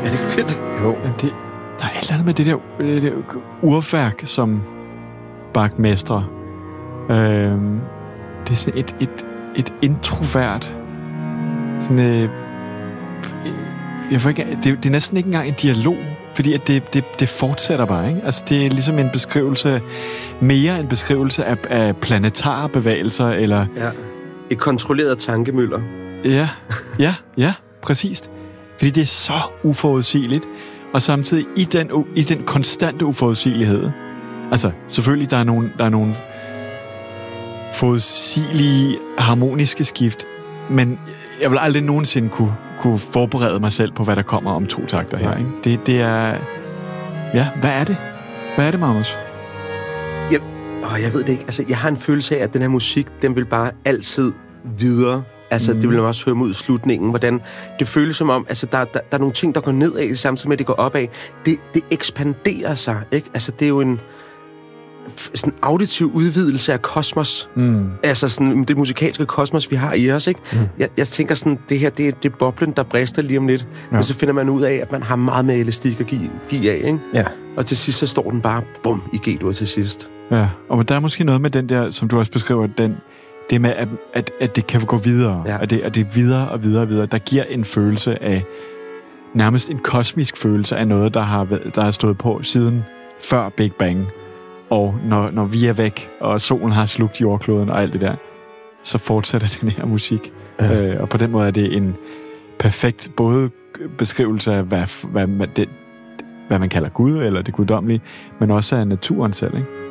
Er det fedt? Jo. Der er et eller andet med det der urværk, som Bach mestrer. Det er sådan et introvert... Sådan, det er næsten ikke engang en dialog, fordi at det fortsætter bare, ikke? Altså, det er ligesom en beskrivelse, mere en beskrivelse af planetare bevægelser, eller... Ja. Et kontrolleret tankemøller. Ja, præcist. Fordi det er så uforudsigeligt, og samtidig i den konstante uforudsigelighed. Altså, selvfølgelig, der er nogle forudsigelige, harmoniske skift, men jeg vil aldrig nogensinde kunne forberede mig selv på, hvad der kommer om 2 takter her, ikke? Det er... Ja, hvad er det? Hvad er det, Magnus? Jeg ved det ikke. Altså, jeg har en følelse af, at den her musik, den vil bare altid videre. Altså, det vil man også høre mod slutningen. Hvordan det føles som om, altså, der er nogle ting, der går nedad, samtidig med, at det går opad. Det ekspanderer sig, ikke? Altså, det er jo en sådan auditiv udvidelse af kosmos. Altså sådan det musikalske kosmos, vi har i os, ikke? Jeg tænker sådan, det her, det er boblen, der brister lige om lidt. Ja. Men så finder man ud af, at man har meget mere elastik at give af, ikke? Ja. Og til sidst, så står den bare, bum, i G-dur til sidst. Ja, og der er måske noget med den der, som du også beskriver, det med, at det kan gå videre. Ja. At det er videre og videre og videre. Der giver en følelse af, nærmest en kosmisk følelse af noget, der har stået på siden før Big Bang. Og når vi er væk, og solen har slugt jordkloden og alt det der, så fortsætter den her musik. Ja. Og på den måde er det en perfekt både beskrivelse af, hvad man kalder Gud, eller det guddommelige, men også af naturen selv, ikke?